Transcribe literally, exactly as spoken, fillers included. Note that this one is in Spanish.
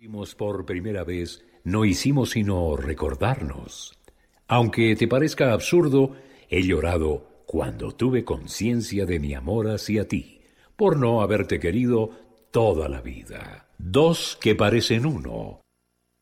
Vimos por primera vez, no hicimos sino recordarnos. Aunque te parezca absurdo, he llorado cuando tuve conciencia de mi amor hacia ti, por no haberte querido toda la vida. Dos que parecen uno,